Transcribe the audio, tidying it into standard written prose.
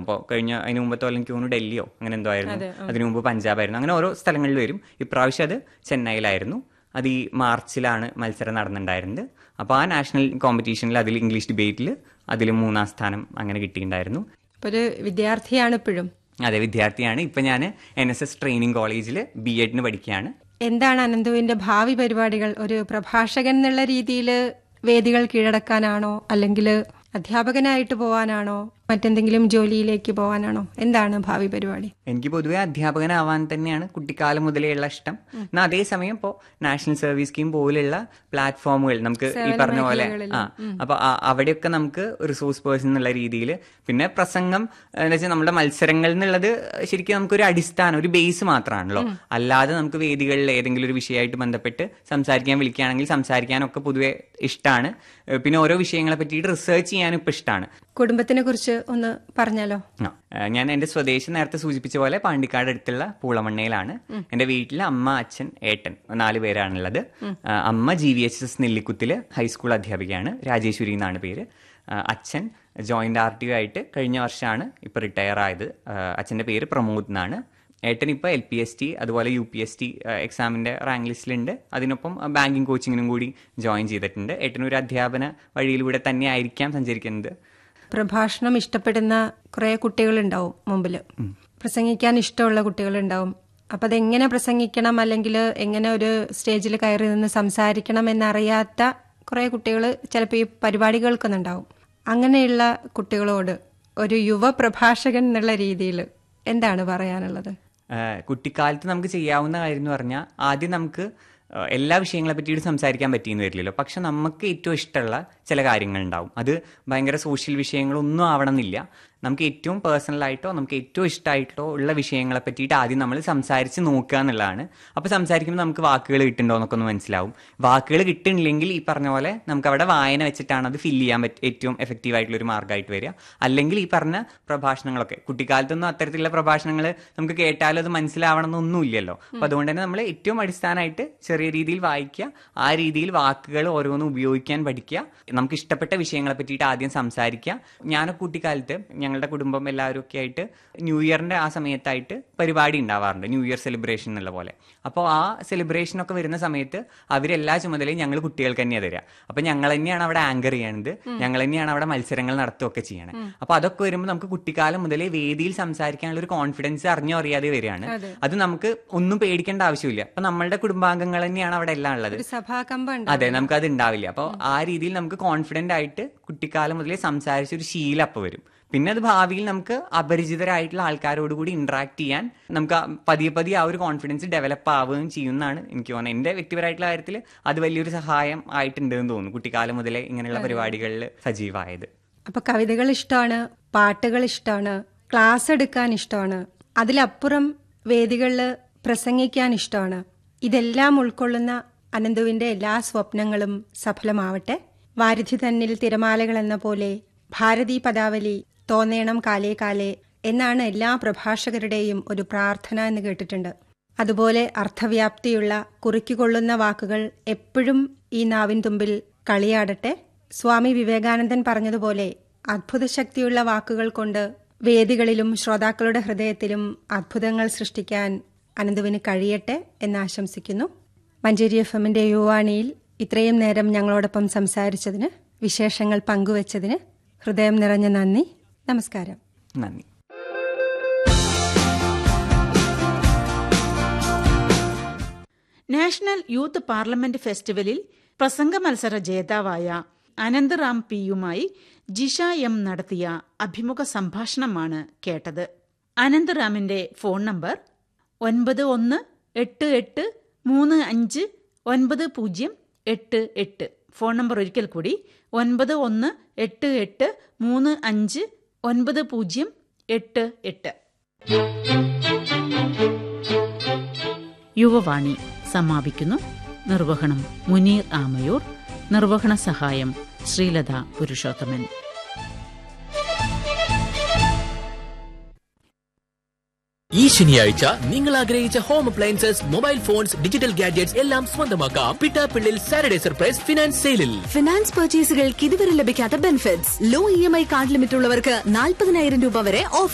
അപ്പോൾ അതിന് മുമ്പത്തെ കൊല്ലം എനിക്ക് തോന്നുന്നു ഡൽഹിയോ അങ്ങനെ എന്തോ ആയിരുന്നു, അതിനു മുമ്പ് പഞ്ചാബായിരുന്നു. അങ്ങനെ ഓരോ സ്ഥലങ്ങളിൽ വരും. ഇപ്രാവശ്യം അത് ചെന്നൈയിലായിരുന്നു. അത് ഈ മാർച്ചിലാണ് മത്സരം നടന്നിട്ടുണ്ടായിരുന്നത്. അപ്പോൾ ആ നാഷണൽ കോമ്പറ്റീഷനിൽ അതിൽ ഇംഗ്ലീഷ് ഡിബേറ്റിൽ അതിൽ 3-ാം സ്ഥാനം അങ്ങനെ കിട്ടിയിട്ടുണ്ടായിരുന്നു. ഒരു വിദ്യാർത്ഥിയാണ് ഇപ്പോഴും? അതെ, വിദ്യാർത്ഥിയാണ്. ഇപ്പം ഞാൻ NSS ട്രെയിനിങ് കോളേജിൽ BEdന് പഠിക്കുകയാണ്. എന്താണ് അനന്തുവിന്റെ ഭാവി പരിപാടികൾ? ഒരു പ്രഭാഷകൻ എന്നുള്ള രീതിയിൽ വേദികൾ കീഴടക്കാനാണോ, അല്ലെങ്കിൽ അധ്യാപകനായിട്ട് പോകാനാണോ, മറ്റെന്തെങ്കിലും ജോലിയിലേക്ക് പോകാനാണോ? എന്താണ് ഭാവി പരിപാടി? എനിക്ക് പൊതുവെ അധ്യാപകനാവാൻ തന്നെയാണ് കുട്ടിക്കാലം മുതലേയുള്ള ഇഷ്ടം. എന്നാൽ അതേസമയം ഇപ്പോൾ നാഷണൽ സർവീസ് സ്കീം പോലുള്ള പ്ലാറ്റ്ഫോമുകൾ നമുക്ക് ഈ പറഞ്ഞ പോലെ അപ്പൊ അവിടെയൊക്കെ നമുക്ക് റിസോഴ്സ് പേഴ്സൺ എന്നുള്ള രീതിയിൽ, പിന്നെ പ്രസംഗം എന്ന് വെച്ചാൽ നമ്മുടെ മത്സരങ്ങൾ എന്നുള്ളത് ശരിക്കും നമുക്കൊരു അടിസ്ഥാനം, ഒരു ബേസ് മാത്രമാണല്ലോ. അല്ലാതെ നമുക്ക് വേദികളിൽ ഏതെങ്കിലും ഒരു വിഷയമായിട്ട് ബന്ധപ്പെട്ട് സംസാരിക്കാൻ വിളിക്കുകയാണെങ്കിൽ സംസാരിക്കാനൊക്കെ പൊതുവെ ഇഷ്ടമാണ്. പിന്നെ ഓരോ വിഷയങ്ങളെ പറ്റിയിട്ട് റിസർച്ച് ചെയ്യാനും ഇപ്പം ഇഷ്ടമാണ്. കുടുംബത്തിനെ കുറിച്ച് ഒന്ന് പറഞ്ഞാലോ? ഞാൻ എന്റെ സ്വദേശം നേരത്തെ സൂചിപ്പിച്ച പോലെ പാണ്ടിക്കാട് അടുത്തുള്ള പൂളമണ്ണയിലാണ്. എന്റെ വീട്ടിൽ അമ്മ, അച്ഛൻ, ഏട്ടൻ 4 പേരാണുള്ളത്. അമ്മ GVHS നെല്ലിക്കുത്തില് ഹൈസ്കൂൾ അധ്യാപികയാണ്, രാജേശ്വരി എന്നാണ് പേര്. അച്ഛൻ ജോയിന്റ് RTO ആയിട്ട് കഴിഞ്ഞ വർഷമാണ് ഇപ്പൊ റിട്ടയർ ആയത്. അച്ഛന്റെ പേര് പ്രമോദ് എന്നാണ്. ഏട്ടൻ ഇപ്പോൾ LPST അതുപോലെ UPST എക്സാമിന്റെ റാങ്ക് ലിസ്റ്റിലുണ്ട്. അതിനൊപ്പം ബാങ്കിങ് കോച്ചിങ്ങിനും കൂടി ജോയിൻ ചെയ്തിട്ടുണ്ട്. ഏട്ടനൊരു അധ്യാപന വഴിയിലൂടെ തന്നെ ആയിരിക്കാം സഞ്ചരിക്കുന്നത്. പ്രഭാഷണം ഇഷ്ടപ്പെടുന്ന കുറെ കുട്ടികളുണ്ടാവും മുമ്പിൽ, പ്രസംഗിക്കാൻ ഇഷ്ടമുള്ള കുട്ടികളുണ്ടാവും. അപ്പം അതെങ്ങനെ പ്രസംഗിക്കണം, അല്ലെങ്കിൽ എങ്ങനെ ഒരു സ്റ്റേജിൽ കയറി നിന്ന് സംസാരിക്കണം എന്നറിയാത്ത കുറെ കുട്ടികൾ ചിലപ്പോൾ ഈ പരിപാടി കേൾക്കുന്നുണ്ടാവും. അങ്ങനെയുള്ള കുട്ടികളോട് ഒരു യുവ പ്രഭാഷകൻ എന്നുള്ള രീതിയിൽ എന്താണ് പറയാനുള്ളത്? കുട്ടിക്കാലത്ത് നമുക്ക് ചെയ്യാവുന്ന കാര്യം എന്ന് പറഞ്ഞാൽ, ആദ്യം നമുക്ക് എല്ലാ വിഷയങ്ങളെ പറ്റിയിട്ട് സംസാരിക്കാൻ പറ്റിയെന്ന് വരില്ലല്ലോ. പക്ഷെ നമുക്ക് ഏറ്റവും ഇഷ്ടമുള്ള ചില കാര്യങ്ങളുണ്ടാവും. അത് ഭയങ്കര സോഷ്യൽ വിഷയങ്ങളൊന്നും ആവണമെന്നില്ല. നമുക്ക് ഏറ്റവും പേഴ്സണലായിട്ടോ നമുക്ക് ഏറ്റവും ഇഷ്ടമായിട്ടോ ഉള്ള വിഷയങ്ങളെ പറ്റിയിട്ട് ആദ്യം നമ്മൾ സംസാരിച്ച് നോക്കുക എന്നുള്ളതാണ്. അപ്പോൾ സംസാരിക്കുമ്പോൾ നമുക്ക് വാക്കുകൾ കിട്ടുന്നുണ്ടോ എന്നൊക്കെ ഒന്ന് മനസ്സിലാവും. വാക്കുകൾ കിട്ടുന്നില്ലെങ്കിൽ ഈ പറഞ്ഞ പോലെ നമുക്ക് അവിടെ വായന വെച്ചിട്ടാണ് അത് ഫില്ല് ചെയ്യാൻ ഏറ്റവും എഫക്റ്റീവായിട്ടുള്ളൊരു മാർഗ്ഗമായിട്ട് വരിക. അല്ലെങ്കിൽ ഈ പറഞ്ഞ പ്രഭാഷണങ്ങളൊക്കെ, കുട്ടിക്കാലത്തൊന്നും അത്തരത്തിലുള്ള പ്രഭാഷണങ്ങൾ നമുക്ക് കേട്ടാലും അത് മനസ്സിലാവണമെന്നൊന്നും ഇല്ലല്ലോ. അപ്പോൾ അതുകൊണ്ട് തന്നെ നമ്മൾ ഏറ്റവും അടിസ്ഥാനമായിട്ട് ചെറിയ രീതിയിൽ വായിക്കുക, ആ രീതിയിൽ വാക്കുകൾ ഓരോന്നും ഉപയോഗിക്കാൻ പഠിക്കുക, നമുക്ക് ഇഷ്ടപ്പെട്ട വിഷയങ്ങളെ പറ്റിയിട്ട് ആദ്യം സംസാരിക്കുക. ഞാനൊക്കെ കുട്ടിക്കാലത്ത് ഞങ്ങളുടെ കുടുംബം എല്ലാവരും ഒക്കെ ആയിട്ട് ന്യൂ ഇയറിന്റെ ആ സമയത്തായിട്ട് പരിപാടി ഉണ്ടാവാറുണ്ട്, ന്യൂ ഇയർ സെലിബ്രേഷൻ എന്നുള്ള പോലെ. അപ്പോൾ ആ സെലിബ്രേഷനൊക്കെ വരുന്ന സമയത്ത് അവരെല്ലാ ചുമതലയും ഞങ്ങൾ കുട്ടികൾക്ക് തന്നെയാണ് തരിക. അപ്പം ഞങ്ങൾ തന്നെയാണ് അവിടെ ആങ്കർ ചെയ്യണത്, ഞങ്ങൾ തന്നെയാണ് അവിടെ മത്സരങ്ങൾ നടത്തുകയൊക്കെ ചെയ്യണത്. അപ്പോൾ അതൊക്കെ വരുമ്പോൾ നമുക്ക് കുട്ടിക്കാലം മുതലേ വേദിയിൽ സംസാരിക്കാനുള്ള ഒരു കോൺഫിഡൻസ് അറിഞ്ഞോ അറിയാതെ വരികയാണ്. അത് നമുക്ക് ഒന്നും പേടിക്കേണ്ട ആവശ്യമില്ല. അപ്പൊ നമ്മളുടെ കുടുംബാംഗങ്ങൾ തന്നെയാണ് അവിടെ എല്ലാം ഉള്ളത്. അതെ, നമുക്ക് അത് ഉണ്ടാവില്ല. അപ്പോൾ ആ രീതിയിൽ നമുക്ക് കോൺഫിഡന്റ് ആയിട്ട് കുട്ടിക്കാലം മുതലേ സംസാരിച്ചൊരു ശീലം അപ്പോൾ വരും. പിന്നെ അത് ഭാവിയിൽ നമുക്ക് അപരിചിതരായിട്ടുള്ള ആൾക്കാരോട് കൂടി ഇന്ററാക്ട് ചെയ്യാൻ നമുക്ക് പതിയെ പതിയെ ആ ഒരു കോൺഫിഡൻസ് ഡെവലപ്പ് ആവുകയും ചെയ്യുന്നതാണ് എനിക്ക് തോന്നുന്നത്. എൻ്റെ വ്യക്തിപരമായിട്ടുള്ള കാര്യത്തിൽ അത് വലിയൊരു സഹായം ആയിട്ടുണ്ടെന്ന് തോന്നുന്നു, കുട്ടിക്കാലം മുതലേ ഇങ്ങനെയുള്ള പരിപാടികളിൽ സജീവമായത്. അപ്പൊ കവിതകൾ ഇഷ്ടമാണ്, പാട്ടുകൾ ഇഷ്ടമാണ്, ക്ലാസ് എടുക്കാൻ ഇഷ്ടമാണ്, അതിലപ്പുറം വേദികളിൽ പ്രസംഗിക്കാൻ ഇഷ്ടമാണ്. ഇതെല്ലാം ഉൾക്കൊള്ളുന്ന അനന്തുവിന്റെ എല്ലാ സ്വപ്നങ്ങളും സഫലമാവട്ടെ. വാരിധി തന്നിൽ തിരമാലകൾ എന്ന പോലെ ഭാരതീ പദാവലി തോന്നേണം കാലേ കാലേ എന്നാണ് എല്ലാ പ്രഭാഷകരുടെയും ഒരു പ്രാർത്ഥന എന്ന് കേട്ടിട്ടുണ്ട്. അതുപോലെ അർത്ഥവ്യാപ്തിയുള്ള കുറിക്കുകൊള്ളുന്ന വാക്കുകൾ എപ്പോഴും ഈ നാവിൻ തുമ്പിൽ കളിയാടട്ടെ. സ്വാമി വിവേകാനന്ദൻ പറഞ്ഞതുപോലെ അത്ഭുത ശക്തിയുള്ള വാക്കുകൾ കൊണ്ട് വേദികളിലും ശ്രോതാക്കളുടെ ഹൃദയത്തിലും അത്ഭുതങ്ങൾ സൃഷ്ടിക്കാൻ അനന്തുവിന് കഴിയട്ടെ എന്ന് ആശംസിക്കുന്നു. മഞ്ചേരി FM-ന്റെ യുവാണിയിൽ ഇത്രയും നേരം ഞങ്ങളോടൊപ്പം സംസാരിച്ചതിന്, വിശേഷങ്ങൾ പങ്കുവച്ചതിന് ഹൃദയം നിറഞ്ഞ നന്ദി. നമസ്കാരം. നന്ദി. നാഷണൽ യൂത്ത് പാർലമെന്റ് ഫെസ്റ്റിവലിൽ പ്രസംഗ മത്സര ജേതാവായ അനന്ത് റാം പിയുമായി ജിഷ M നടത്തിയ അഭിമുഖ സംഭാഷണമാണ് കേട്ടത്. Anant റാമിന്റെ phone number 9188359088. Phone number ഒരിക്കൽ കൂടി 9188359088. യുവവാണി സമാപിക്കുന്നു. നിർവഹണം മുനീർ ആമയൂർ. നിർവഹണ സഹായം ശ്രീലത പുരുഷോത്തമൻ. ഈ ശനിയാഴ്ച നിങ്ങൾ ആഗ്രഹിച്ച home appliances, mobile phones, digital gadgets എല്ലാം സ്വന്തമാക്കാം പിട്ടാപ്പിള്ളിൽ സാറ്റർഡേ സർപ്രൈസ് ഫിനാൻസ് സെയിലിൽ. ഫിനാൻസ് പർച്ചേസുകൾക്ക് ഇതുവരെ ലഭിക്കാത്ത benefits. Law EMI card limit ഉള്ളവർക്ക് 40,000 രൂപ വരെ ഓഫർ.